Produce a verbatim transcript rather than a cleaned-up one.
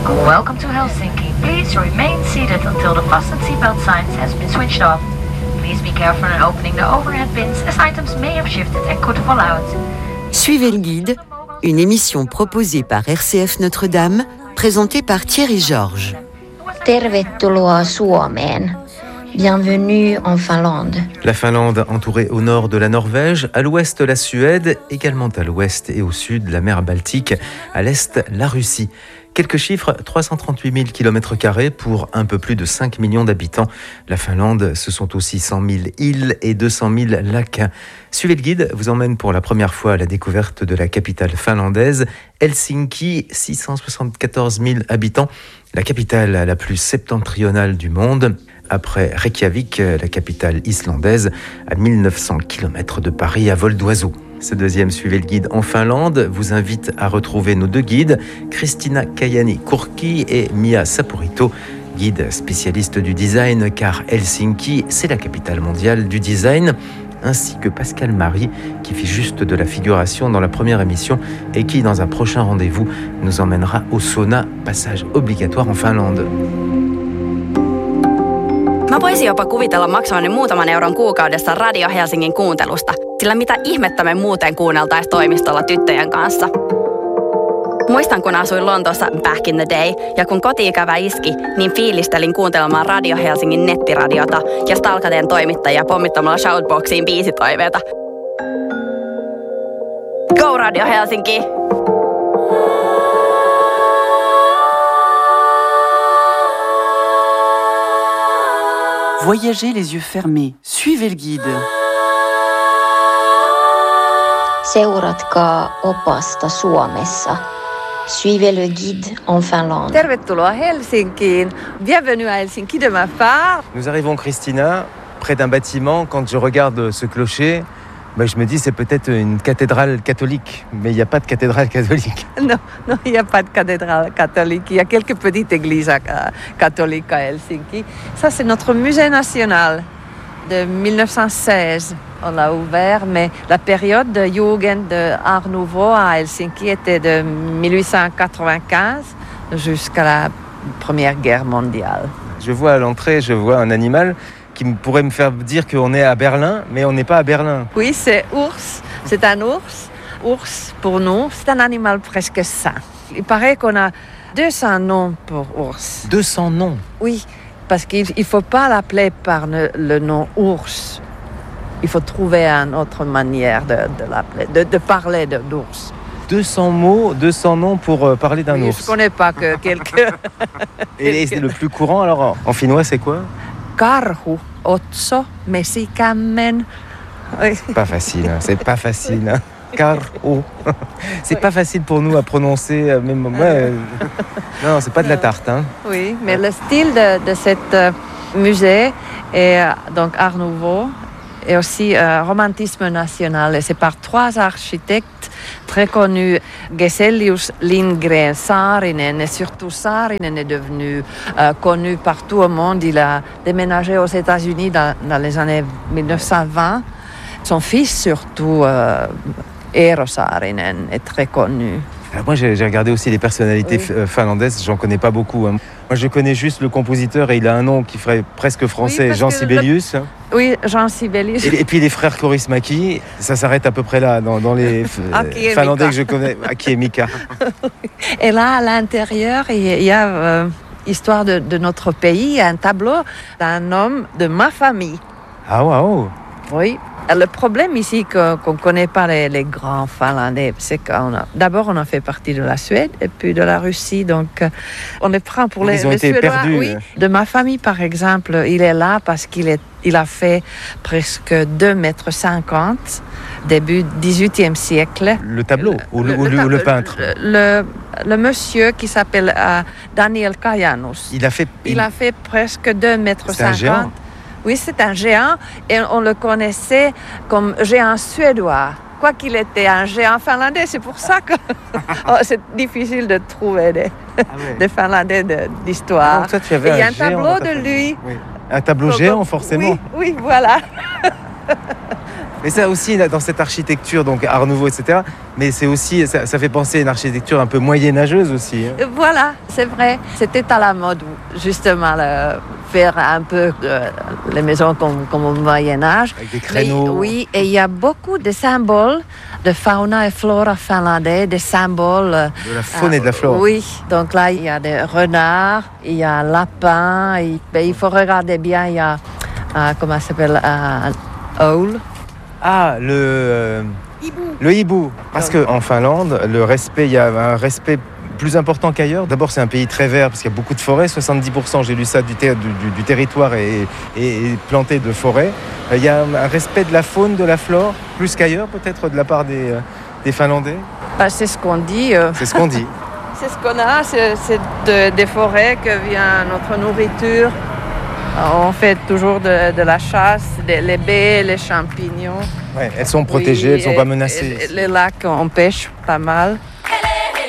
Welcome to Helsinki. Please remain seated until the fasten seatbelt signs has been switched off. Please be careful in opening the overhead bins as items may have shifted and could fall out. Suivez le guide, une émission proposée par R C F Notre-Dame, présentée par Thierry Georges. Tervetuloa Suomeen. Bienvenue en Finlande. La Finlande entourée au nord de la Norvège, à l'ouest la Suède, également à l'ouest et au sud la mer Baltique, à l'est la Russie. Quelques chiffres, trois cent trente-huit mille kilomètres carrés pour un peu plus de cinq millions d'habitants. La Finlande, ce sont aussi cent mille îles et deux cent mille lacs. Suivez le guide, vous emmène pour la première fois à la découverte de la capitale finlandaise, Helsinki, six cent soixante-quatorze mille habitants, la capitale la plus septentrionale du monde. Après Reykjavik, la capitale islandaise, à mille neuf cents kilomètres de Paris à vol d'oiseau. Ce deuxième Suivez le guide en Finlande vous invite à retrouver nos deux guides, Christina Kajani-Kurki et Mia Saporito, guides spécialistes du design, car Helsinki, c'est la capitale mondiale du design, ainsi que Pascal Marie, qui fit juste de la figuration dans la première émission et qui, dans un prochain rendez-vous, nous emmènera au sauna, passage obligatoire en Finlande. Mä voisin jopa kuvitella maksavani muutaman euron kuukaudessa Radio Helsingin kuuntelusta, sillä mitä ihmettä me muuten kuunneltais toimistolla tyttöjen kanssa. Muistan, kun asuin Lontoossa back in the day, ja kun koti-ikävä iski, niin fiilistelin kuuntelemaan Radio Helsingin nettiradiota ja Stalkateen toimittajia pommittamalla shoutboxiin biisitoiveita. Go Radio Helsinki! Voyagez les yeux fermés. Suivez le guide. Seuratkaa opasta Suomessa. Suivez le guide en Finlande. Tervetuloa Helsinkiin. Bienvenue à Helsinki de ma part. Nous arrivons, Christina, près d'un bâtiment. Quand je regarde ce clocher, bah, je me dis c'est peut-être une cathédrale catholique, mais il n'y a pas de cathédrale catholique. Non, non, il n'y a pas de cathédrale catholique. Il y a quelques petites églises catholiques à Helsinki. Ça, c'est notre musée national de mille neuf cent seize. On l'a ouvert, mais la période de Jugend, de Art Nouveau à Helsinki était de mille huit cent quatre-vingt-quinze jusqu'à la Première Guerre mondiale. Je vois à l'entrée, je vois un animal qui pourrait me faire dire qu'on est à Berlin, mais on n'est pas à Berlin. Oui, c'est ours. C'est un ours. Ours, pour nous, c'est un animal presque sain. Il paraît qu'on a deux cents noms pour ours. deux cents noms? Oui, parce qu'il ne faut pas l'appeler par le, le nom ours. Il faut trouver une autre manière de, de l'appeler, de, de parler de, d'ours. deux cents mots, deux cents noms pour euh, parler d'un oui, ours. Je ne connais pas que quelques... Et c'est le plus courant, alors en finnois, c'est quoi? Karhu, otso, mesikämmen. Pas facile, hein. C'est pas facile. Hein. Karhu. C'est oui. Pas facile pour nous à prononcer. Même moi, euh... non, c'est pas de la tarte. Hein. Oui, mais le style de, de ce euh, musée est donc Art Nouveau et aussi euh, romantisme national. Et c'est par trois architectes très connus. Geselius, Lindgren, Saarinen, et surtout Saarinen est devenu euh, connu partout au monde. Il a déménagé aux États-Unis dans, dans les années mille neuf cent vingt. Son fils, surtout, euh, Eero Saarinen, est très connu. Alors moi, j'ai, j'ai regardé aussi les personnalités oui. finlandaises. J'en connais pas beaucoup. Hein. Moi, je connais juste le compositeur et il a un nom qui ferait presque français, oui, Jean Sibelius. Le... Oui, Jean Sibelius. Et, et puis les frères Kaurismäki, ça s'arrête à peu près là, dans, dans les euh, Finlandais que je connais. Aki et Mika. Et là, à l'intérieur, il y a euh, histoire de, de notre pays, un tableau d'un homme de ma famille. Ah waouh. Oui. Le problème ici, qu'on ne connaît pas les, les grands Finlandais, c'est qu'on a, d'abord, on a fait partie de la Suède et puis de la Russie. Donc, on les prend pour les, Ils ont les été Suédois. Perdus. Oui. De ma famille, par exemple, il est là parce qu'il est, il a fait presque deux mètres cinquante, début dix-huitième siècle. Le tableau le, ou, le, le, le, ou le peintre le, le, le monsieur qui s'appelle euh, Daniel Kajanus. Il a fait, il, il a fait presque deux mètres cinquante. C'est un géant. Oui, c'est un géant et on le connaissait comme géant suédois. Quoi qu'il était un géant finlandais, c'est pour ça que oh, c'est difficile de trouver des, ah ouais. des Finlandais de, d'histoire. Donc toi, tu avais et il y a un tableau de famille. lui. Oui. Un tableau donc, géant, forcément. Oui, oui, voilà. Mais ça aussi, là, dans cette architecture, donc Art Nouveau, et cetera, mais c'est aussi, ça, ça fait penser à une architecture un peu moyenâgeuse aussi. Hein. Voilà, c'est vrai. C'était à la mode, justement, le, faire un peu euh, les maisons comme, comme au Moyen-Âge. Avec des créneaux. Mais, oui, et il y a beaucoup de symboles de fauna et flora finlandais, des symboles... De la faune euh, et de la flore. Oui, donc là, il y a des renards, il y a lapins, il, ben, il faut regarder bien, il y a, euh, comment ça s'appelle, un owl. Ah, le... Euh, hibou. Le hibou. Parce qu'en Finlande, le respect, il y a un respect plus important qu'ailleurs. D'abord, c'est un pays très vert parce qu'il y a beaucoup de forêts. soixante-dix pour cent, j'ai lu ça, du, ter- du, du, du territoire est, est, est planté de forêts. Il y a un respect de la faune, de la flore, plus qu'ailleurs peut-être de la part des, des Finlandais. Ben, c'est ce qu'on dit. Euh. C'est ce qu'on dit. C'est ce qu'on a, c'est, c'est de, des forêts que vient notre nourriture. On fait toujours de, de la chasse, des, les baies, les champignons. Ouais, elles sont protégées, oui, elles ne sont pas menacées. Les lacs, on pêche pas mal.